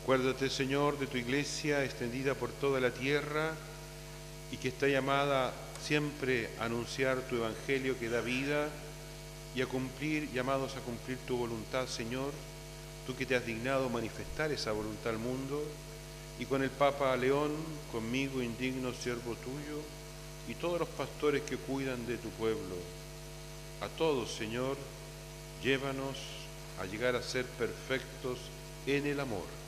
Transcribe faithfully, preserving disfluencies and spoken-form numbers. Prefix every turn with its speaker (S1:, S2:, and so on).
S1: Acuérdate, Señor, de tu iglesia extendida por toda la tierra y que está llamada siempre a anunciar tu evangelio que da vida y a cumplir, llamados a cumplir tu voluntad, Señor, tú que te has dignado manifestar esa voluntad al mundo, y con el Papa León, conmigo, indigno siervo tuyo, y todos los pastores que cuidan de tu pueblo. A todos, Señor, llévanos a llegar a ser perfectos en el amor.